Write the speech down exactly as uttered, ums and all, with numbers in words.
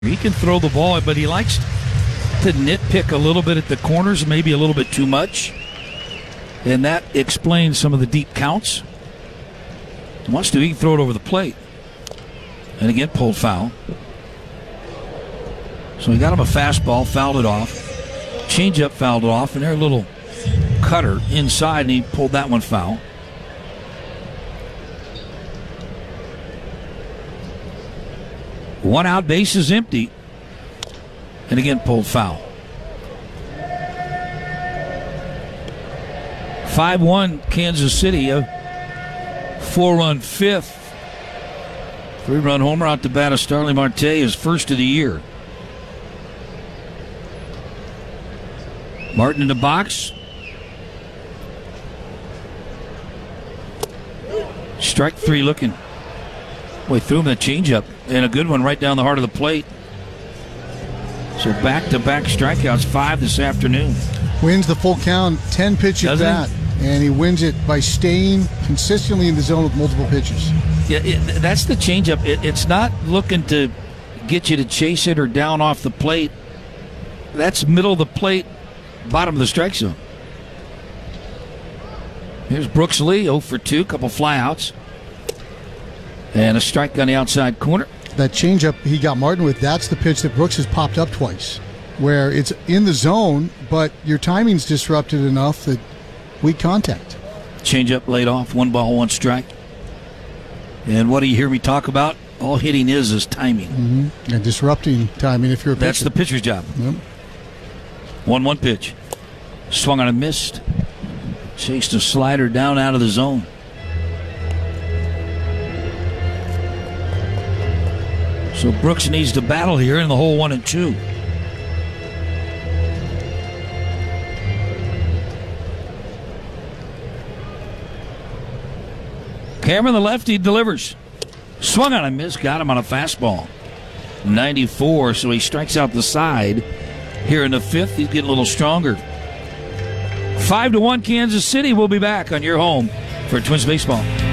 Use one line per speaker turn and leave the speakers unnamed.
He can throw the ball, but he likes to nitpick a little bit at the corners, maybe a little bit too much. And that explains some of the deep counts. He wants to, he can throw it over the plate. And again, pulled foul. So he got him a fastball, fouled it off. Changeup fouled it off, and there a little cutter inside, and he pulled that one foul. One out, base is empty. And again, pulled foul. five one Kansas City, a four-run fifth. Three-run homer out to bat of Starling Marte, his first of the year. Martin in the box. Strike three looking. Boy, threw him a changeup and a good one right down the heart of the plate. So back-to-back strikeouts, five this afternoon.
Wins the full count, ten pitch at bat, and he wins it by staying consistently in the zone with multiple pitches.
Yeah, it, that's the changeup. It, it's not looking to get you to chase it or down off the plate. That's middle of the plate, bottom of the strike zone. Here's Brooks Lee, oh for two, couple flyouts. And a strike on the outside corner.
That changeup he got Martin with, that's the pitch that Brooks has popped up twice, where it's in the zone, but your timing's disrupted enough that weak contact.
Changeup laid off, one ball, one strike. And what do you hear me talk about? All hitting is is timing.
Mm-hmm. And disrupting timing if you're a pitcher.
That's the pitcher's job.
Yep.
one one pitch. Swung on a missed. Chased a slider down out of the zone. So Brooks needs to battle here in the hole one and two. Cameron, the lefty, delivers. Swung on a miss, got him on a fastball. ninety-four, so he strikes out the side. Here in the fifth, he's getting a little stronger. Five to one Kansas City. We'll be back on your home for Twins baseball.